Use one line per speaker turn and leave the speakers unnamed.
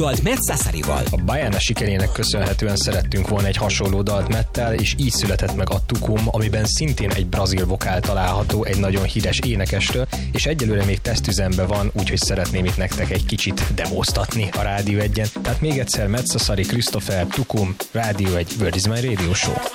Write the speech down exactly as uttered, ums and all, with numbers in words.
Matt Sassarival.
A Bajana sikerének köszönhetően szerettünk volna egy hasonló dalt Mattel, és így született meg a Tukum, amiben szintén egy brazil vokál található egy nagyon híres énekestől, és egyelőre még tesztüzemben van, úgyhogy szeretném itt nektek egy kicsit demóztatni a Rádió egyen. Tehát még egyszer Matt Sassari, Christopher, Tukum, Rádió egy, World is my Radio Show.